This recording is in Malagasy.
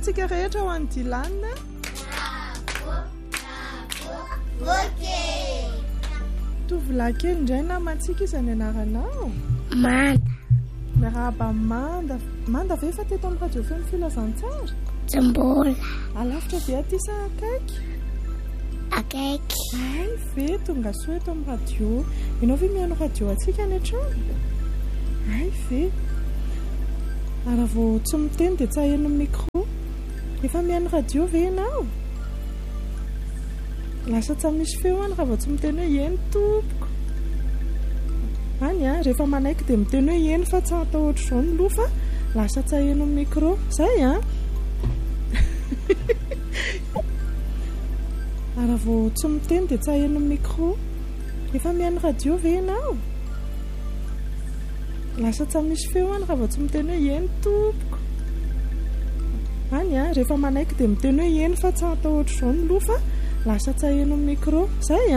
tsika rehetra ho an'ny Dilanina. Okay. Tovolahy kely indray namantsika izany anaranao. Manda. Miarahaba Manda. Manda ve fa teto amin'ny radio feno filazantsara? Tsy mbola. Alavitra ve aty sa akaiky? Akaiky. Ay ve tonga soa eto amin'ny radio. Ianao ve mihaino radio atsika any an-trano? Ay ve. Raha vao tsy miteny dia tsy aheno micro. Efa mihaino radio ve ianao? Lasa tsy misy feo any raha vao tsy miteny hoe eny tompoko. Any rehefa manaiky dia miteny hoe eny fa tsy atao ohatr'izao ny loha fa lasa tsy aheno micro. Zay raha vao tsy miteny dia tsy aheno micro. Efa mihaino radio ve ianao? Lasa tsy misy feo any raha vao tsy miteny hoe eny tompoko. Any rehefa manaiky dia miteny hoe eny fa tsy atao ohatr'izao ny loha fa lasa tsy aheno micro. Zay